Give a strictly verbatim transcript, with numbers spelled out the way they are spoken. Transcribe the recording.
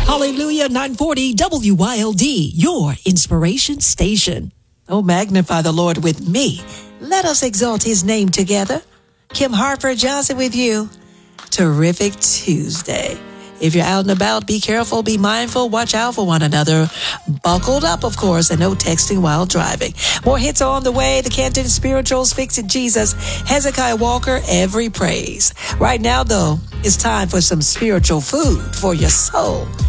Hallelujah, nine forty W Y L D, your inspiration station. Oh, magnify the Lord with me. Let us exalt his name together. Kim Harper Johnson with you. Terrific Tuesday. If you're out and about, be careful, be mindful, watch out for one another. Buckled up, of course, and no texting while driving. More hits are on the way. The Canton Spirituals, Fix It Jesus, Hezekiah Walker, Every Praise. Right now, though, it's time for some spiritual food for your soul.